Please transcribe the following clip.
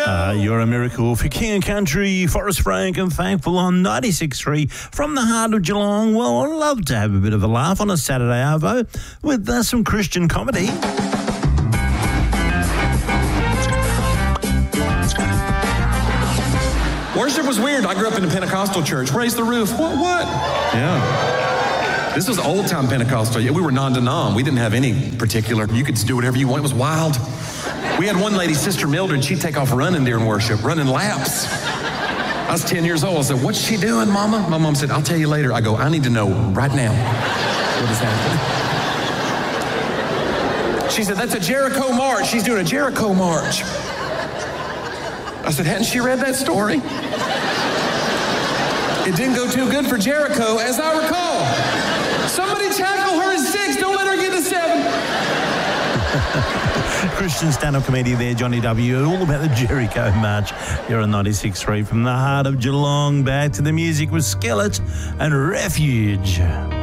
You're a Miracle for King and Country, Forrest Frank and Thankful on 96.3 from the heart of Geelong. Well, I'd love to have a bit of a laugh on a Saturday arvo with some Christian comedy. Worship was weird. I grew up in a Pentecostal church. Raise the roof. What? Yeah. This was old-time Pentecostal. We were non-denom. We didn't have any particular. You could do whatever you want. It was wild. We had one lady, Sister Mildred, she'd take off running during worship, running laps. I was 10 years old. I said, "What's she doing, Mama?" My mom said, "I'll tell you later." I go, "I need to know right now what is happening." She said, "That's a Jericho march. She's doing a Jericho march." I said, "Hadn't she read that story?" It didn't go too good for Jericho, as I recall. Somebody tackle her in 6. Don't let her get to 7. Christian stand-up comedian there, Johnny W. All about the Jericho March. You're on 96.3 from the heart of Geelong. Back to the music with Skillet and Refuge.